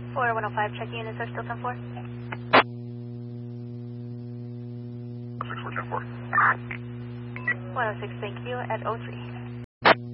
For 105, checking units are still 10-4. 6410-4. 106, thank you, at 03.